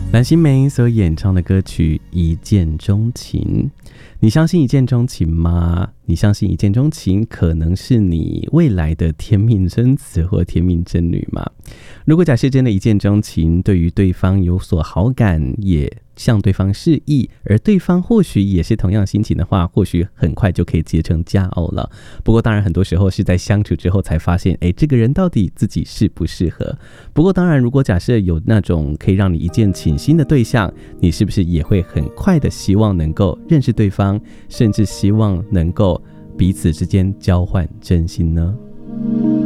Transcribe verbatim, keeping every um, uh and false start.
蓝心湄所演唱的歌曲《一见钟情》，你相信一见钟情吗？你相信一见钟情可能是你未来的天命真子或天命真女吗？如果假设真的一见钟情，对于对方有所好感，也向对方示意，而对方或许也是同样心情的话，或许很快就可以结成家偶了。不过当然很多时候是在相处之后才发现，诶，这个人到底自己适不适合。不过当然如果假设有那种可以让你一见倾心的对象，你是不是也会很快的希望能够认识对方，甚至希望能够彼此之间交换真心呢？